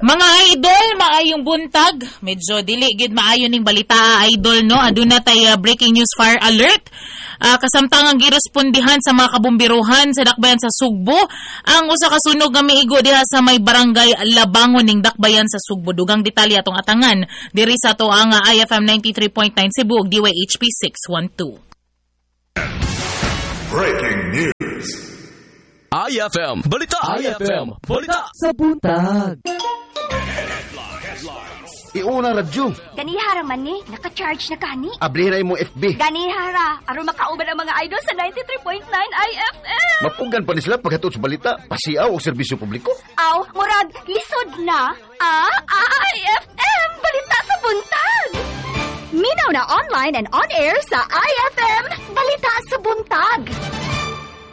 Mga idol, maayong buntag. Medyo dili gid maayo ning balita, idol, no? Aduna tay breaking news fire alert. Kasamtangang girespondihan sa mga kabumbiruhan sa dakbayan sa Sugbo ang usa ka sunog nga miigo diha sa may barangay Labangon ning dakbayan sa Sugbo. Dugang detalye atong atangan diri sa to ang IFM 93.9 Cebu ug DYHP 612. Breaking news. IFM Balita. IFM Balita sa buntag. Iuna radyo. Ganihara man ni, naka-charge na kani. Abliray mo FB. Ganihara, aron makauban ang mga idol sa 93.9 IFM. Mapugan pa ni sila paghatod sa balita, pasiaw o serbisyo publiko. Aw, murag, lisod na. IFM, balita sa buntag. Minaw na online and on air sa IFM